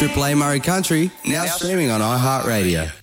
Triple A Murray Country, now streaming on iHeartRadio.